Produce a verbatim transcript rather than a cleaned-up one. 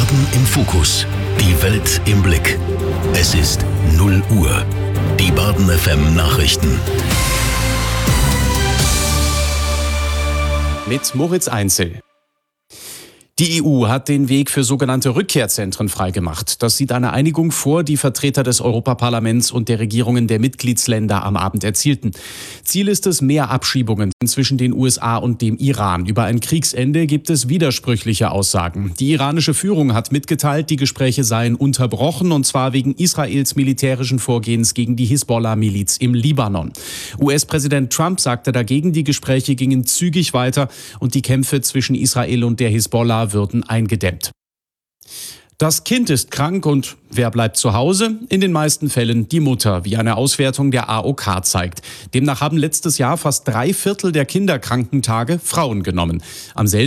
Baden im Fokus. Die Welt im Blick. Es ist null Uhr. Die Baden F M Nachrichten. Mit Moritz Einzel. Die E U hat den Weg für sogenannte Rückkehrzentren freigemacht. Das sieht eine Einigung vor, die Vertreter des Europaparlaments und der Regierungen der Mitgliedsländer am Abend erzielten. Ziel ist es, mehr Abschiebungen zwischen den U S A und dem Iran. Über ein Kriegsende gibt es widersprüchliche Aussagen. Die iranische Führung hat mitgeteilt, die Gespräche seien unterbrochen, und zwar wegen Israels militärischen Vorgehens gegen die Hisbollah-Miliz im Libanon. U S-Präsident Trump sagte dagegen, die Gespräche gingen zügig weiter und die Kämpfe zwischen Israel und der Hisbollah würden eingedämmt. Das Kind ist krank und wer bleibt zu Hause? In den meisten Fällen die Mutter, wie eine Auswertung der A O K zeigt. Demnach haben letztes Jahr fast drei Viertel der Kinderkrankentage Frauen genommen. Am selben